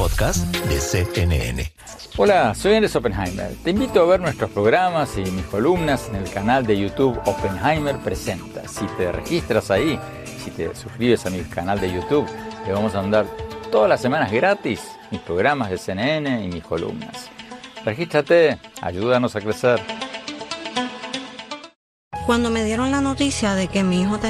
podcast de CNN. Hola, soy Andrés Oppenheimer. Te invito a ver nuestros programas y mis columnas en el canal de YouTube Oppenheimer Presenta. Si te registras ahí, si te suscribes a mi canal de YouTube, te vamos a mandar todas las semanas gratis mis programas de CNN y mis columnas. Regístrate, ayúdanos a crecer. Cuando me dieron la noticia de que mi hijo